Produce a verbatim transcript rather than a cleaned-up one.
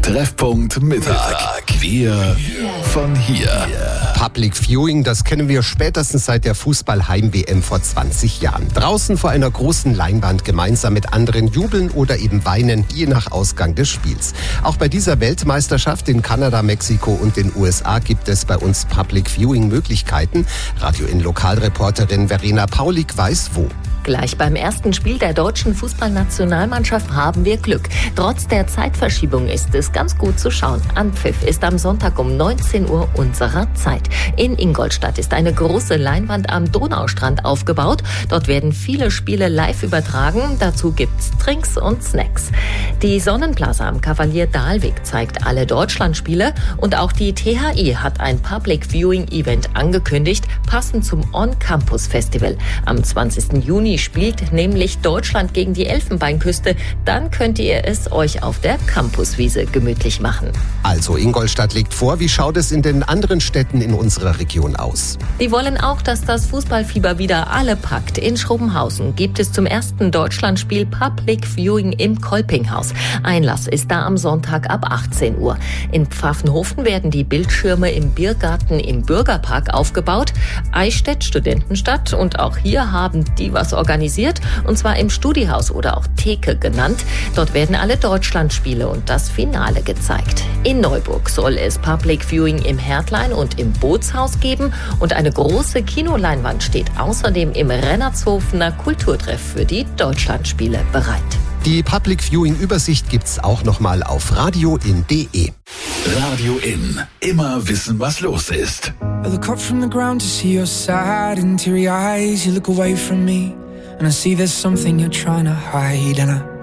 Treffpunkt Mittag. Wir von hier. Public Viewing, das kennen wir spätestens seit der Fußball-Heim-W M vor zwanzig Jahren. Draußen vor einer großen Leinwand gemeinsam mit anderen jubeln oder eben weinen, je nach Ausgang des Spiels. Auch bei dieser Weltmeisterschaft in Kanada, Mexiko und den U S A gibt es bei uns Public Viewing-Möglichkeiten. Radio In Lokalreporterin Verena Paulik weiß wo. Gleich beim ersten Spiel der deutschen Fußballnationalmannschaft haben wir Glück. Trotz der Zeitverschiebung ist es ganz gut zu schauen. Anpfiff ist am Sonntag um neunzehn Uhr unserer Zeit. In Ingolstadt ist eine große Leinwand am Donaustrand aufgebaut. Dort werden viele Spiele live übertragen. Dazu gibt's Drinks und Snacks. Die Sonnenplaza am Kavalier-Dahlweg zeigt alle Deutschlandspiele. Und auch die T H I hat ein Public Viewing Event angekündigt, passend zum On-Campus Festival. Am zwanzigsten Juni spielt nämlich Deutschland gegen die Elfenbeinküste. Dann könnt ihr es euch auf der Campuswiese gemütlich machen. Also Ingolstadt legt vor, wie schaut es in den anderen Städten in unserer Region aus? Die wollen auch, dass das Fußballfieber wieder alle packt. In Schrobenhausen gibt es zum ersten Deutschlandspiel Public Viewing im Kolpinghaus. Einlass ist da am Sonntag ab achtzehn Uhr. In Pfaffenhofen werden die Bildschirme im Biergarten im Bürgerpark aufgebaut. Eichstätt, Studentenstadt, und auch hier haben die was organisiert, und zwar im Studiehaus oder auch Theke genannt. Dort werden alle Deutschlandspiele und das Finale gezeigt. In Neuburg soll es Public Viewing im Hertlein und im Bootshaus geben, und eine große Kinoleinwand steht außerdem im Rennertshofener Kulturtreff für die Deutschlandspiele bereit. Die Public Viewing Übersicht gibt's auch nochmal auf radio in punkt de. Radio In. Immer wissen, was los ist. I look up from the ground to see your sad and teary eyes. You look away from me and I see there's something you're trying to hide, and I